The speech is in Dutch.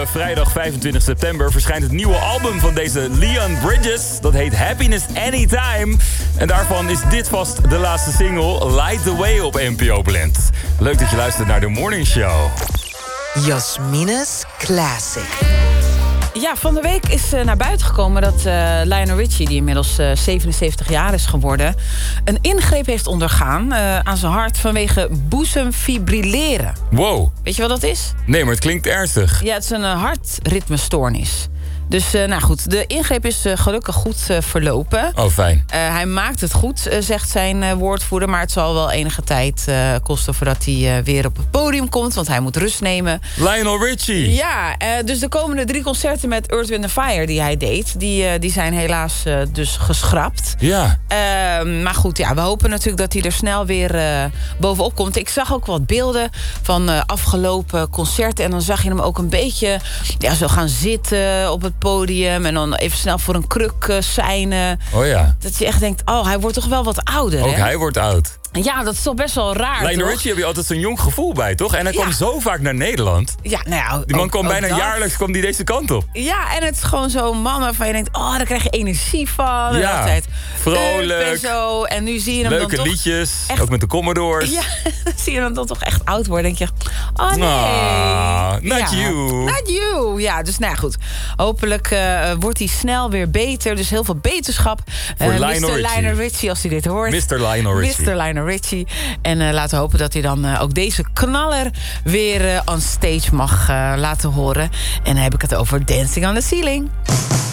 Vrijdag 25 september verschijnt het nieuwe album van deze Leon Bridges. Dat heet Happiness Anytime. En daarvan is dit vast de laatste single, Light the Way op NPO Blend. Leuk dat je luistert naar de Morning Show. Jasmine's Classic. Ja, van de week is naar buiten gekomen dat Lionel Richie, die inmiddels 77 jaar is geworden, een ingreep heeft ondergaan aan zijn hart vanwege boezemfibrilleren. Wow. Weet je wat dat is? Nee, maar het klinkt ernstig. Ja, het is een hartritmestoornis. Dus nou goed, de ingreep is gelukkig goed verlopen. Oh, fijn. Hij maakt het goed, zegt zijn woordvoerder. Maar het zal wel enige tijd kosten voordat hij weer op het podium komt. Want hij moet rust nemen. Lionel Richie. Ja, dus de komende 3 concerten met Earth, Wind & Fire die hij deed, die zijn helaas dus geschrapt. Ja. Maar goed, ja, we hopen natuurlijk dat hij er snel weer bovenop komt. Ik zag ook wat beelden van afgelopen concerten. En dan zag je hem ook een beetje zo gaan zitten op het podium. En dan even snel voor een kruk seinen. Oh ja. Dat je echt denkt, hij wordt toch wel wat ouder, Ook hè? hij wordt oud. Ja, dat is toch best wel raar, Lionel toch? Richie heb je altijd zo'n jong gevoel bij, toch? En hij kwam zo vaak naar Nederland. Ja, nou ja, Die man kwam bijna dat. jaarlijks die deze kant op. Ja, en het is gewoon zo'n man waarvan je denkt, daar krijg je energie van. Ja, en altijd vrolijk. En zo. En nu zie je hem Leuke dan toch liedjes, echt, ook met de Commodores. Ja, dan zie je hem dan toch echt oud worden. Denk je, oh nee. Not you. Not you. Ja, dus nou ja, goed. Hopelijk wordt hij snel weer beter. Dus heel veel beterschap. Voor Lionel Richie, als hij dit hoort. Mr. Lionel Richie. Mr. Lionel Richie. En laten we hopen dat hij dan ook deze knaller weer on stage mag laten horen. En dan heb ik het over Dancing on the Ceiling.